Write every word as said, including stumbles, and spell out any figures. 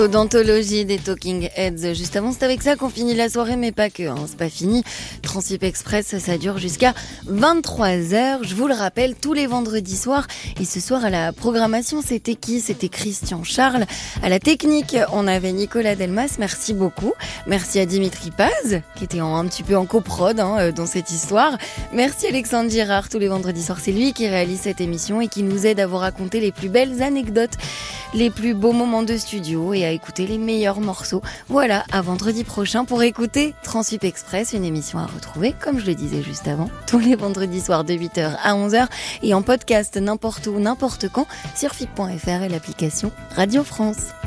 D'anthologie des Talking Heads. Juste avant, c'est avec ça qu'on finit la soirée, mais pas que, hein, c'est pas fini. Transip Express, ça dure jusqu'à vingt-trois heures. Je vous le rappelle, tous les vendredis soirs. Et ce soir, à la programmation, c'était qui? C'était Christian Charles. À la technique, on avait Nicolas Delmas. Merci beaucoup. Merci à Dimitri Paz, qui était en, un petit peu en coprod, hein, dans cette histoire. Merci Alexandre Girard. Tous les vendredis soirs, c'est lui qui réalise cette émission et qui nous aide à vous raconter les plus belles anecdotes, les plus beaux moments de studio et à écouter les meilleurs morceaux. Voilà, à vendredi prochain pour écouter Transip Express, une émission à retrouver, comme je le disais juste avant, tous les vendredis soirs de huit heures à onze heures et en podcast n'importe où, n'importe quand sur F I C point F R et l'application Radio France.